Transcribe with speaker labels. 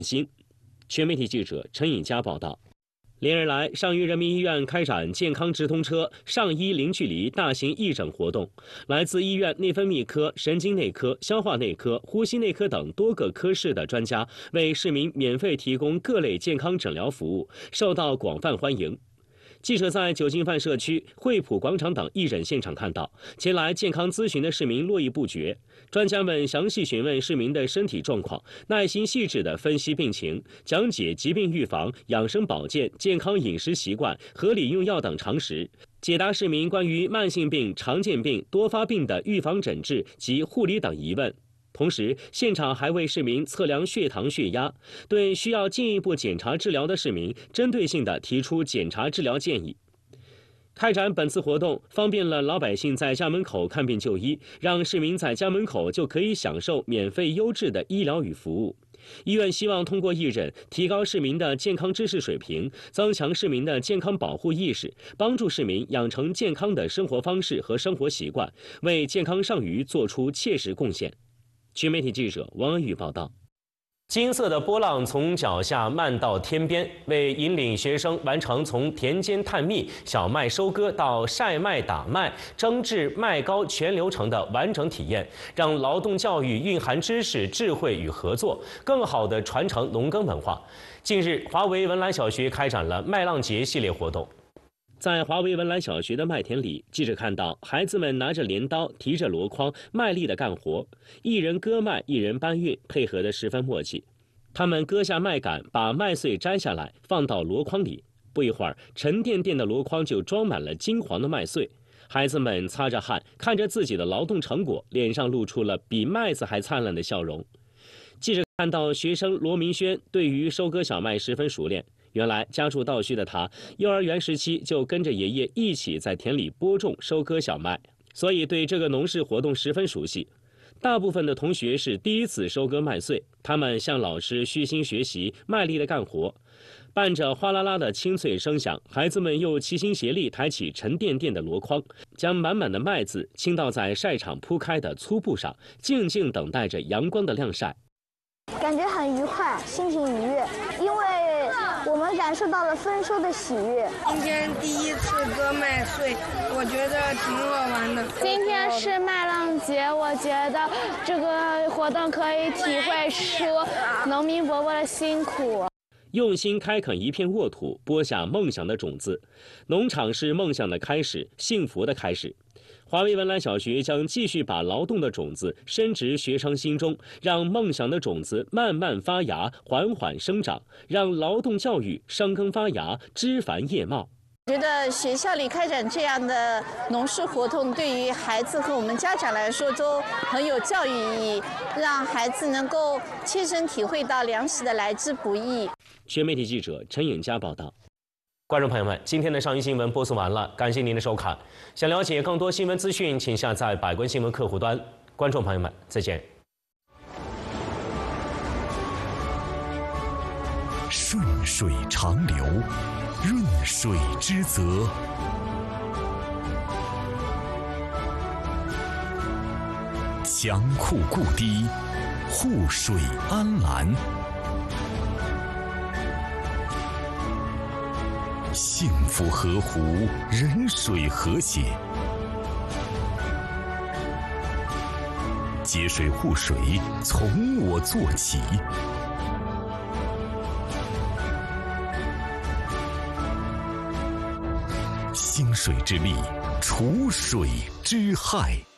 Speaker 1: 心。全媒体记者陈颖佳报道。连日来，上虞人民医院开展健康直通车上医零距离大型义诊活动，来自医院内分泌科、神经内科、消化内科、呼吸内科等多个科室的专家为市民免费提供各类健康诊疗服务，受到广泛欢迎。记者在九进范社区、惠普广场等义诊现场看到，前来健康咨询的市民络绎不绝。专家们详细询问市民的身体状况，耐心细致地分析病情，讲解疾病预防、养生保健、健康饮食习惯、合理用药等常识，解答市民关于慢性病、常见病、多发病的预防诊治及护理等疑问。同时，现场还为市民测量血糖、血压，对需要进一步检查治疗的市民，针对性地提出检查治疗建议。开展本次活动，方便了老百姓在家门口看病就医，让市民在家门口就可以享受免费优质的医疗与服务。医院希望通过义诊，提高市民的健康知识水平，增强市民的健康保护意识，帮助市民养成健康的生活方式和生活习惯，为健康上虞做出切实贡献。全媒体记者王恩宇报道。金色的波浪从脚下漫到天边，为引领学生完成从田间探蜜、小麦收割到晒麦、打麦、蒸制麦糕全流程的完整体验，让劳动教育蕴含知识、智慧与合作，更好地传承农耕文化。近日，华为文澜小学开展了麦浪节系列活动。在华为文澜小学的麦田里，记者看到孩子们拿着镰刀，提着箩筐，卖力地干活，一人割麦，一人搬运，配合得十分默契。他们割下麦秆，把麦穗摘下来，放到箩筐里。不一会儿，沉甸甸的箩筐就装满了金黄的麦穗。孩子们擦着汗，看着自己的劳动成果，脸上露出了比麦子还灿烂的笑容。记者看到学生罗明轩对于收割小麦十分熟练。原来家住道圩的他，幼儿园时期就跟着爷爷一起在田里播种、收割小麦，所以对这个农事活动十分熟悉。大部分的同学是第一次收割麦穗，他们向老师虚心学习，卖力地干活。伴着哗啦啦的清脆声响，孩子们又齐心协力抬起沉甸甸的箩筐，将满满的麦子倾倒在晒场铺开的粗布上，静静等待着阳光的晾晒。
Speaker 2: 感觉很愉快，心情愉悦，因为我们感受到了丰收的喜悦。
Speaker 3: 今天第一次割麦穗，我觉得挺好玩的。
Speaker 4: 今天是麦浪节，我觉得这个活动可以体会出农民伯伯的辛苦。
Speaker 1: 用心开垦一片沃土，播下梦想的种子。农场是梦想的开始，幸福的开始。华为文澜小学将继续把劳动的种子深植学生心中，让梦想的种子慢慢发芽，缓缓生长，让劳动教育生根发芽，枝繁叶茂。
Speaker 5: 觉得学校里开展这样的农事活动，对于孩子和我们家长来说都很有教育意义，让孩子能够切身体会到粮食的来之不易。
Speaker 1: 全媒体记者陈颖佳报道。观众朋友们，今天的上虞新闻播送完了，感谢您的收看。想了解更多新闻资讯，请下载百官新闻客户端。观众朋友们，再见。
Speaker 6: 顺水长流，润水之泽，强库固堤，护水安澜。幸福河湖，人水和谐，节水护水从我做起。兴水之力，除水之害。